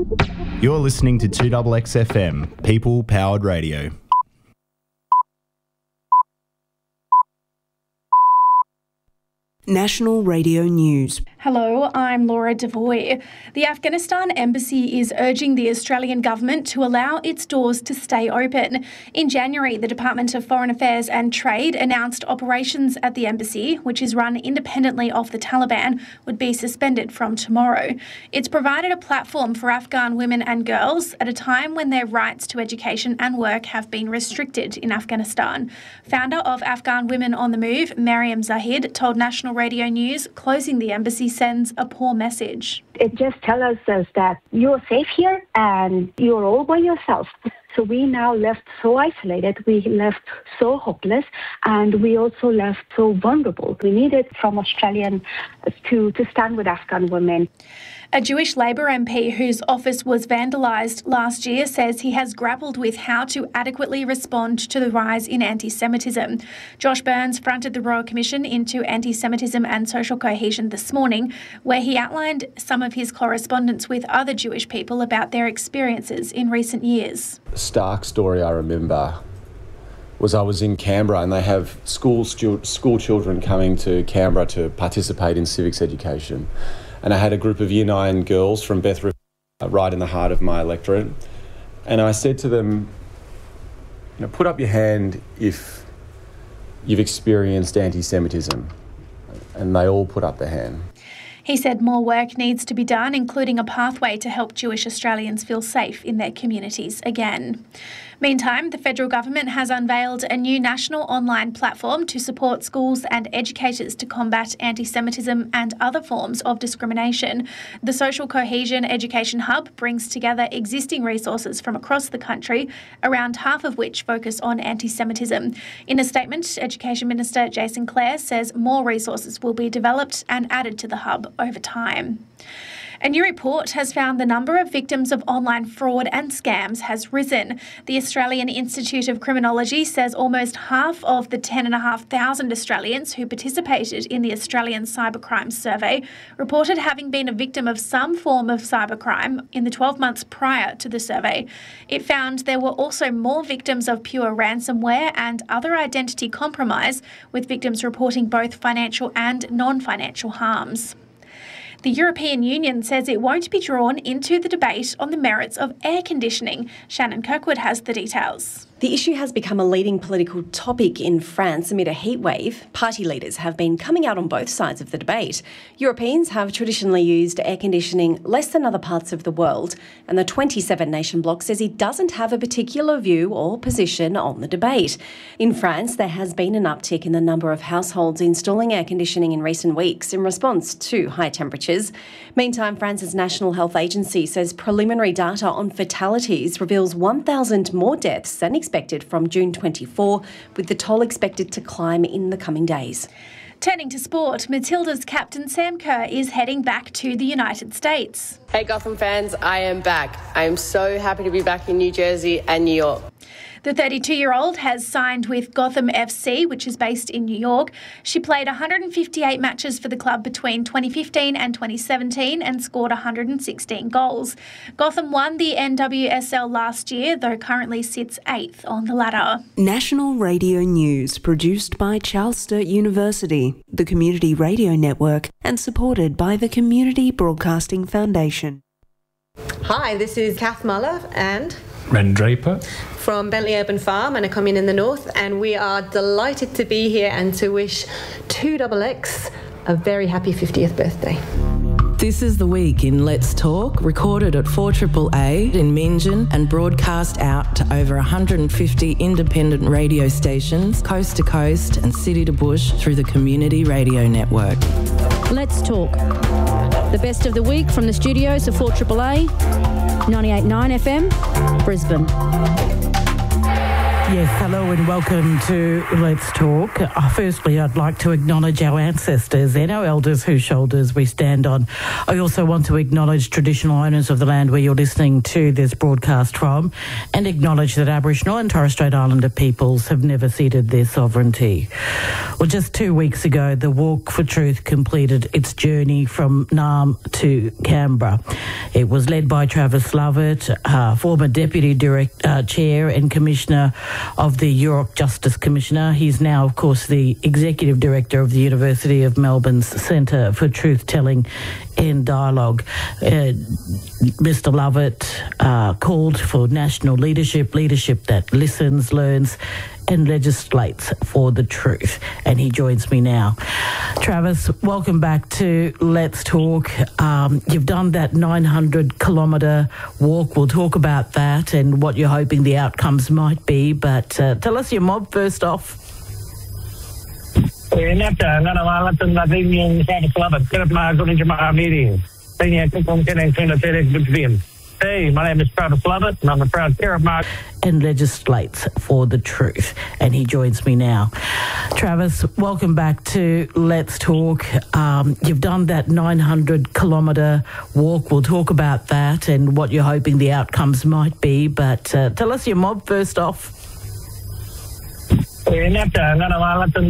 You're listening to 2XXFM, People Powered Radio. National Radio News. Hello, I'm Laura Devoy. The Afghanistan Embassy is urging the Australian government to allow its doors to stay open. In January, the Department of Foreign Affairs and Trade announced operations at the embassy, which is run independently of the Taliban, would be suspended from tomorrow. It's provided a platform for Afghan women and girls at a time when their rights to education and work have been restricted in Afghanistan. Founder of Afghan Women on the Move, Mariam Zahid, told National Radio News closing the embassy sends a poor message. It just tells us that you're safe here and you're all by yourself. So we now left so isolated, we left so hopeless, and we also left so vulnerable. We needed from Australians to stand with Afghan women. A Jewish Labor MP whose office was vandalised last year says he has grappled with how to adequately respond to the rise in anti-Semitism. Josh Burns fronted the Royal Commission into Anti-Semitism and Social Cohesion this morning, where he outlined some of his correspondence with other Jewish people about their experiences in recent years. A stark story I remember was I was in Canberra, and they have school children coming to Canberra to participate in civics education. And I had a group of Year 9 girls from Bethlehem right in the heart of my electorate. And I said to them, put up your hand if you've experienced anti-Semitism. And they all put up their hand. He said more work needs to be done, including a pathway to help Jewish Australians feel safe in their communities again. Meantime, the federal government has unveiled a new national online platform to support schools and educators to combat anti-Semitism and other forms of discrimination. The Social Cohesion Education Hub brings together existing resources from across the country, around half of which focus on anti-Semitism. In a statement, Education Minister Jason Clare says more resources will be developed and added to the hub over time. A new report has found the number of victims of online fraud and scams has risen. The Australian Institute of Criminology says almost half of the 10,500 Australians who participated in the Australian Cybercrime Survey reported having been a victim of some form of cybercrime in the 12 months prior to the survey. It found there were also more victims of pure ransomware and other identity compromise, with victims reporting both financial and non-financial harms. The European Union says it won't be drawn into the debate on the merits of air conditioning. Shannon Kirkwood has the details. The issue has become a leading political topic in France amid a heatwave. Party leaders have been coming out on both sides of the debate. Europeans have traditionally used air conditioning less than other parts of the world, and the 27-nation bloc says it doesn't have a particular view or position on the debate. In France, there has been an uptick in the number of households installing air conditioning in recent weeks in response to high temperatures. Meantime, France's National Health Agency says preliminary data on fatalities reveals 1,000 more deaths than expected from June 24, with the toll expected to climb in the coming days. Turning to sport, Matilda's captain Sam Kerr is heading back to the United States. Hey Gotham fans, I am back. I am so happy to be back in New Jersey and New York. The 32-year-old has signed with Gotham FC, which is based in New York. She played 158 matches for the club between 2015 and 2017 and scored 116 goals. Gotham won the NWSL last year, though currently sits 8th on the ladder. National Radio News, produced by Charles Sturt University, the Community Radio Network, and supported by the Community Broadcasting Foundation. Hi, this is Kath Muller and Ren Draper from Bentley Urban Farm and a commune in the north, and we are delighted to be here and to wish 2XX a very happy 50th birthday. This is The Week in Let's Talk, recorded at 4AAA in Meanjin and broadcast out to over 150 independent radio stations, coast to coast and city to bush through the Community Radio Network. Let's Talk. The best of the week from the studios of 4AAA, 98.9 FM, Brisbane. Yes, hello and welcome to Let's Talk. Firstly, I'd like to acknowledge our ancestors and our elders whose shoulders we stand on. I also want to acknowledge traditional owners of the land where you're listening to this broadcast from, and acknowledge that Aboriginal and Torres Strait Islander peoples have never ceded their sovereignty. Well, just 2 weeks ago, the Walk for Truth completed its journey from Naarm to Canberra. It was led by Travis Lovett, former Deputy Chair and Commissioner of the York Justice Commissioner. He's now, of course, the Executive Director of the University of Melbourne's Centre for Truth-Telling and Dialogue. Mr. Lovett called for national leadership that listens, learns and legislates for the truth. And he joins me now. Travis, welcome back to Let's Talk. You've done that 900-kilometre walk. We'll talk about that and what you're hoping the outcomes might be. But tell us your mob first off. Hey, my name is Travis Lovett, and I'm a proud chair of my... And legislates for the truth. And he joins me now. Travis, welcome back to Let's Talk. You've done that 900-kilometre walk. We'll talk about that and what you're hoping the outcomes might be. But tell us your mob first off. Hey,